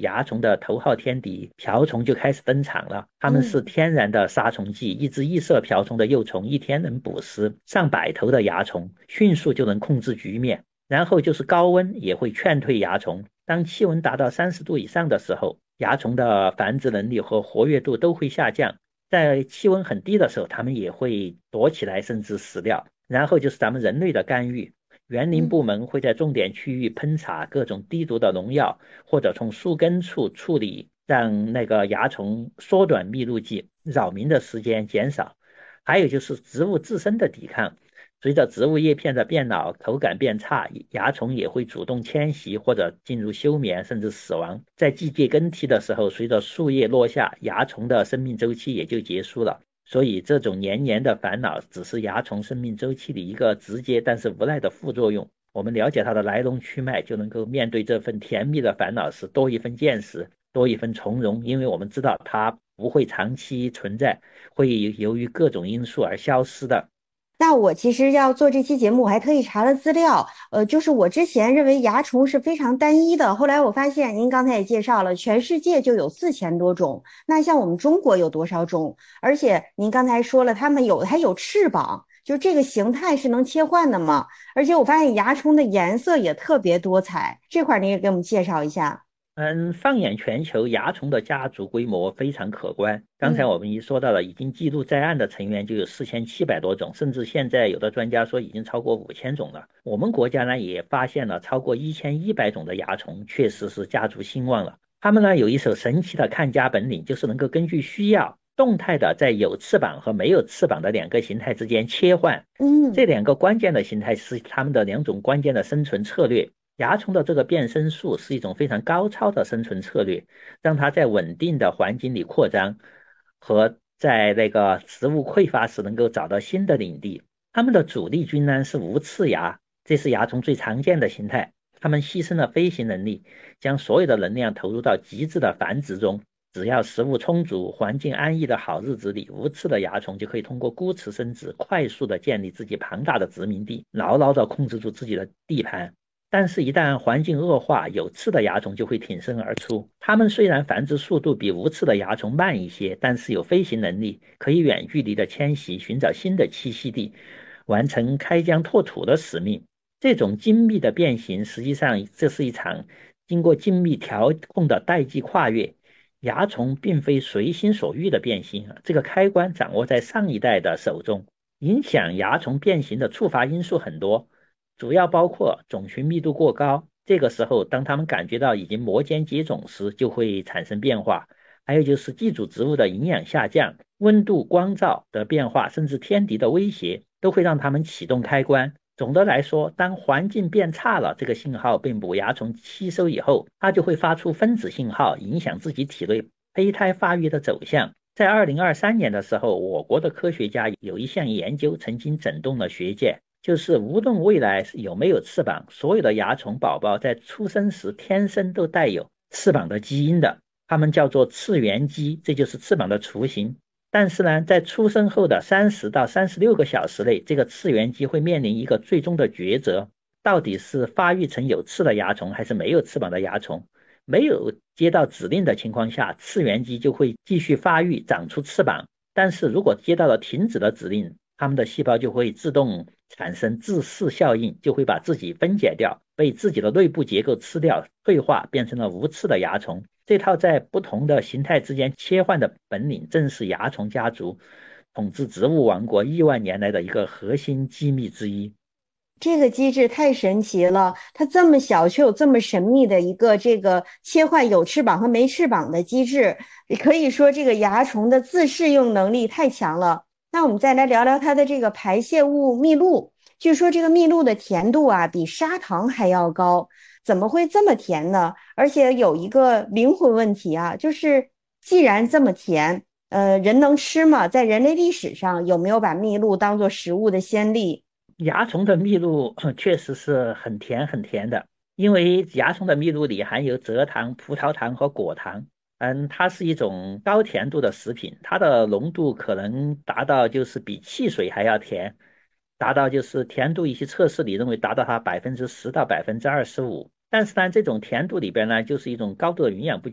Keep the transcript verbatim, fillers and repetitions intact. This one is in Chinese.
蚜虫的头号天敌瓢虫就开始登场了。它们是天然的杀虫剂，一只异色瓢虫的幼虫一天能捕食上百头的蚜虫，迅速就能控制局面。然后就是高温也会劝退蚜虫，当气温达到三十度以上的时候，蚜虫的繁殖能力和活跃度都会下降。在气温很低的时候，它们也会躲起来甚至死掉。然后就是咱们人类的干预，园林部门会在重点区域喷洒各种低毒的农药，或者从树根处处理，让那个蚜虫缩短密录季，扰民的时间减少。还有就是植物自身的抵抗，随着植物叶片的变老，口感变差，蚜虫也会主动迁徙或者进入休眠甚至死亡。在季节更替的时候，随着树叶落下，蚜虫的生命周期也就结束了。所以这种年年的烦恼只是蚜虫生命周期里一个直接但是无奈的副作用。我们了解它的来龙去脉，就能够面对这份甜蜜的烦恼时多一分见识，多一分从容，因为我们知道它不会长期存在，会由于各种因素而消失的。 那我其实要做这期节目，我还特意查了资料。呃，就是我之前认为蚜虫是非常单一的，后来我发现您刚才也介绍了，全世界就有四千多种。那像我们中国有多少种？而且您刚才说了，它们有还有翅膀，就这个形态是能切换的吗？而且我发现蚜虫的颜色也特别多彩，这块您也给我们介绍一下。 嗯，放眼全球，蚜虫的家族规模非常可观。刚才嗯。 我们已说到了，已经记录在案的成员就有四千七百多种，甚至现在有的专家说已经超过五千种了。我们国家呢也发现了超过一千一百种的蚜虫，确实是家族兴旺了。它们呢有一手神奇的看家本领，就是能够根据需要，动态的在有翅膀和没有翅膀的两个形态之间切换。 嗯。 这两个关键的形态是它们的两种关键的生存策略。蚜虫的这个变身术是一种非常高超的生存策略，让它在稳定的环境里扩张，和在那个食物匮乏时能够找到新的领地。它们的主力军呢是无翅蚜，这是蚜虫最常见的形态。它们牺牲了飞行能力，将所有的能量投入到极致的繁殖中。只要食物充足、环境安逸的好日子里，无翅的蚜虫就可以通过孤雌生殖，快速的建立自己庞大的殖民地，牢牢的控制住自己的地盘。但是，一旦环境恶化，有翅的蚜虫就会挺身而出。它们虽然繁殖速度比无翅的蚜虫慢一些，但是有飞行能力，可以远距离的迁徙，寻找新的栖息地，完成开疆拓土的使命。这种精密的变形，实际上这是一场经过精密调控的代际跨越。蚜虫并非随心所欲的变形，这个开关掌握在上一代的手中。影响蚜虫变形的触发因素很多。主要包括种群密度过高，这个时候当它们感觉到已经摩肩接踵时，就会产生变化。还有就是寄主植物的营养下降、温度、光照的变化，甚至天敌的威胁，都会让它们启动开关。总的来说，当环境变差了，这个信号被母蚜虫吸收以后，它就会发出分子信号，影响自己体内胚胎发育的走向。在二零二三年的时候，我国的科学家有一项研究曾经震动了学界，就是无论未来有没有翅膀，所有的蚜虫宝宝在出生时天生都带有翅膀的基因的，它们叫做翅原基，这就是翅膀的雏形。但是呢，在出生后的三十到三十六个小时内，这个翅原基会面临一个最终的抉择，到底是发育成有翅的蚜虫还是没有翅膀的蚜虫。没有接到指令的情况下，翅原基就会继续发育，长出翅膀。但是如果接到了停止的指令，它们的细胞就会自动产生自噬效应，就会把自己分解掉，被自己的内部结构吃掉，退化变成了无翅的蚜虫。这套在不同的形态之间切换的本领，正是蚜虫家族统治植物王国亿万年来的一个核心机密之一。 这个机制太神奇了，它这么小却有这么神秘的一个这个切换有翅膀和没翅膀的机制，也可以说这个蚜虫的自适应能力太强了。那我们再来聊聊它的这个排泄物密度，据说这个密度的甜度啊比砂糖还要高，怎么会这么甜呢？而且有一个灵魂问题啊，就是既然这么甜，呃，人能吃吗？在人类历史上有没有把蜜露当做食物的先例？ 蚜虫的蜜露确实是很甜很甜的，因为蚜虫的蜜露里含有蔗糖、葡萄糖和果糖。嗯，它是一种高甜度的食品，它的浓度可能达到就是比汽水还要甜，达到就是甜度一些测试里认为达到它百分之十到百分之二十五。但是呢，这种甜度里边呢，就是一种高度的营养不